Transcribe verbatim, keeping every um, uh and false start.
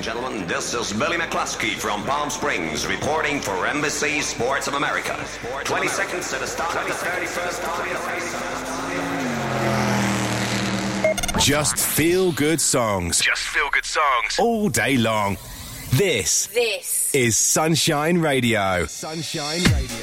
gentlemen, this is Billy McCluskey from Palm Springs reporting for Embassy Sports of America. twenty seconds to the start of the thirty-first time. Just feel good songs. Just feel good songs. All day long. This. This is Sunshine Radio. Sunshine Radio.